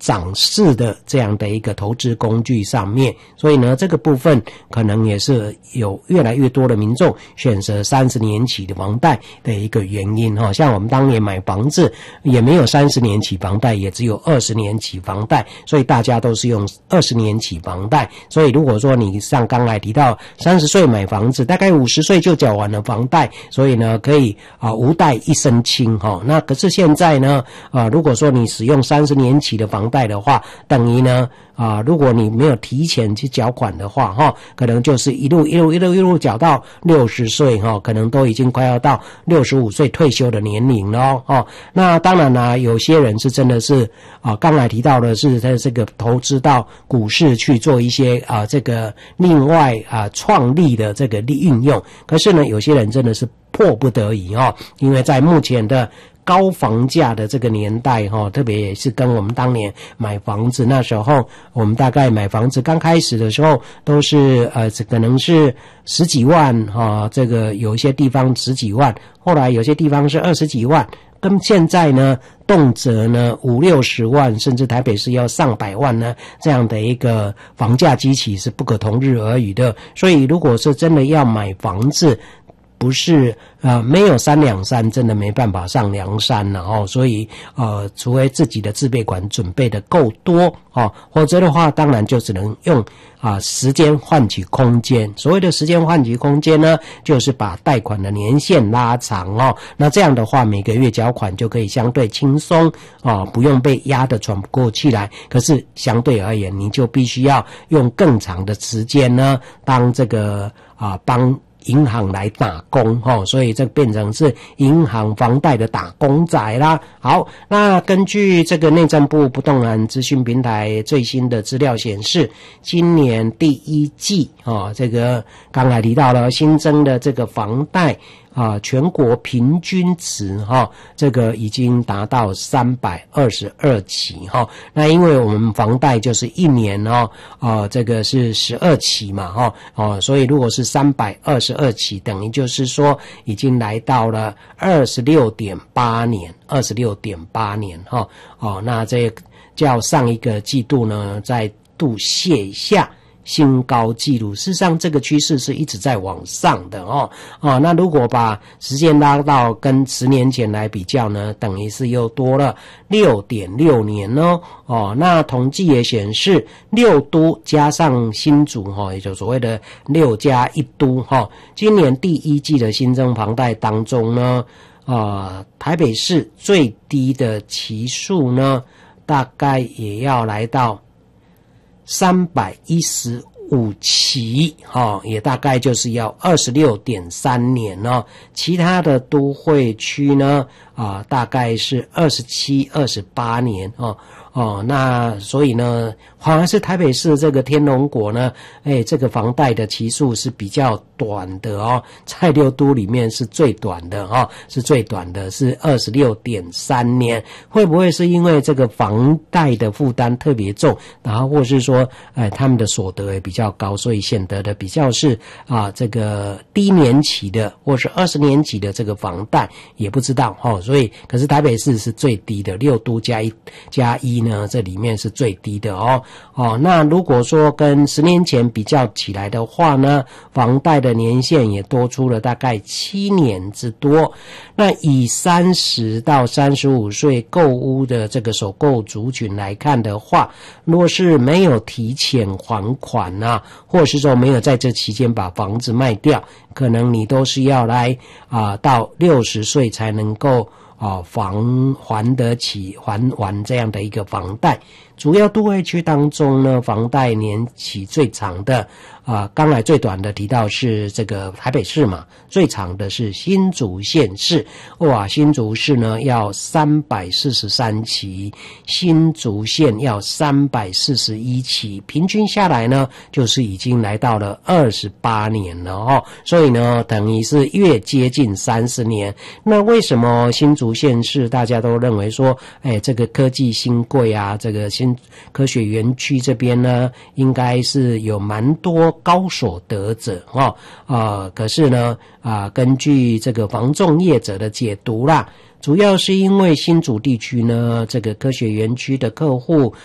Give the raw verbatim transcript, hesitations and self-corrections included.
涨势的这样的一个投资工具上面，所以呢这个部分可能也是有越来越多的民众选择三十年期的房贷的一个原因哈。像我们当年买房子也没有三十年期房贷，也只有二十年期房贷，所以大家都是用二十年期房贷。所以如果说你像刚才提到三十岁买房子，大概五十岁就缴完了房贷，所以呢可以啊无贷一身轻哈。那可是现在呢啊如果说你使用三十年期的房贷的话，等于呢啊如果你没有提前去缴款的话哈，可能就是一路一路一路一路缴到六十岁哈，可能都已经快要到六十五岁退休的年龄了哦。那当然啦，有些人是真的是啊刚才提到的是在这个投资到股市去做一些啊这个另外啊创立的这个运用，可是呢有些人真的是迫不得已哦，因为在目前的高房价的这个年代哈，特别也是跟我们当年买房子那时候，我们大概买房子刚开始的时候都是呃可能是十几万哈，这个有一些地方十几万，后来有些地方是二十几万，跟现在呢动辄呢五六十万，甚至台北市要上百万呢，这样的一个房价基期是不可同日而语的。所以如果是真的要买房子，不是呃没有三两山，真的没办法上梁山了哦。所以呃，除非自己的自备款准备的够多哦，否则的话，当然就只能用啊时间换取空间。所谓的时间换取空间呢，就是把贷款的年限拉长哦。那这样的话，每个月缴款就可以相对轻松哦，不用被压得喘不过气来。可是相对而言，你就必须要用更长的时间呢，当这个啊帮银行来打工齁，所以这变成是银行房贷的打工仔啦。好，那根据这个内政部不动产资讯平台最新的资料显示，今年第一季哦，这个刚才提到了新增的这个房贷啊，全国平均值哈、哦，这个已经达到三百二十二起哈、哦。那因为我们房贷就是一年哦，啊，这个是十二期嘛哈，哦，所以如果是三百二十二起，等于就是说已经来到了二十六点八年，二十六点八年哈，哦，那这较上一个季度呢，再度卸下新高纪录。事实上这个趋势是一直在往上的哦哦，那如果把时间拉到跟十年前来比较呢，等于是又多了 六点六年哦哦，那统计也显示六都加上新竹哈、哦，也就所谓的六加一都哈、哦，今年第一季的新增房贷当中呢，呃台北市最低的期数呢，大概也要来到三百一十五期齁，也大概就是要 二十六点三年哦。其他的都会区呢啊、呃，大概是二十七、二十八年哦哦，那所以呢，反而是台北市这个天龙国呢，哎，这个房贷的期数是比较短的哦，在六都里面是最短的哦，是最短的，是 二十六点三年。会不会是因为这个房贷的负担特别重，然后或是说，哎，他们的所得也比较高，所以显得的比较是啊这个低年期的或是二十年期的这个房贷，也不知道哦。所以，可是台北市是最低的，六都加一加一呢，这里面是最低的哦哦。那如果说跟十年前比较起来的话呢，房贷的年限也多出了大概七年之多。那以三十到三十五岁购屋的这个首购族群来看的话，若是没有提前还款啊，或是说没有在这期间把房子卖掉，可能你都是要来啊、呃、到六十岁才能够啊房还得起还完这样的一个房贷。主要都会区当中呢，房贷年期最长的啊，刚才最短的提到是这个台北市嘛，最长的是新竹县市。哇，新竹市呢要三百四十三期，新竹县要三百四十一期，平均下来呢就是已经来到了二十八年了哦。所以呢，等于是越接近三十年。那为什么新竹县市大家都认为说，哎，这个科技新贵啊，这个新科学园区这边呢，应该是有蛮多高所得者哦，呃，可是呢，啊、呃，根据这个房仲业者的解读啦，主要是因为新竹地区呢，这个科学园区的客户